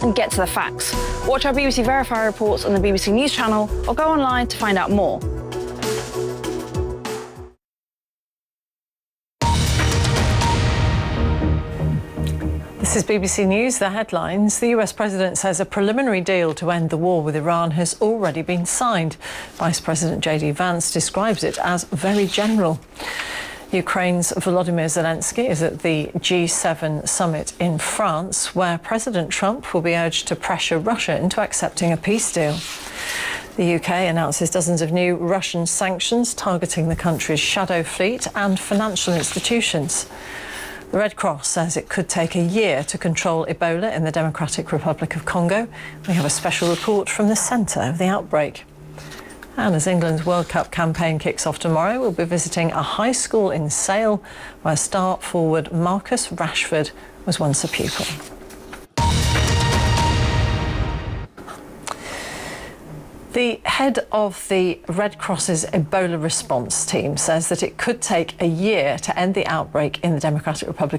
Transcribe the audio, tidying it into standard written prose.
and get to the facts. Watch our BBC Verify reports on the BBC News channel or go online to find out more. This is BBC News, the headlines. The US President says a preliminary deal to end the war with Iran has already been signed. Vice President JD Vance describes it as very general. Ukraine's Volodymyr Zelensky is at the G7 summit in France, where President Trump will be urged to pressure Russia into accepting a peace deal. The UK announces dozens of new Russian sanctions targeting the country's shadow fleet and financial institutions. The Red Cross says it could take a year to control Ebola in the Democratic Republic of Congo. We have a special report from the centre of the outbreak. And as England's World Cup campaign kicks off tomorrow, we'll be visiting a high school in Sale where star forward Marcus Rashford was once a pupil. The head of the Red Cross's Ebola response team says that it could take a year to end the outbreak in the Democratic Republic